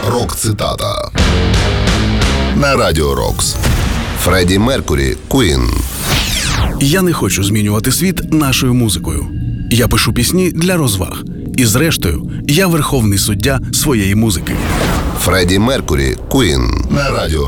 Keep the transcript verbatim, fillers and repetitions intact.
Рок-цитата на Радіо Рокс. Фредді Меркурі, Queen. Я не хочу змінювати світ нашою музикою. Я пишу пісні для розваг. І зрештою, я верховний суддя своєї музики. Фредді Меркурі, Queen на Радіо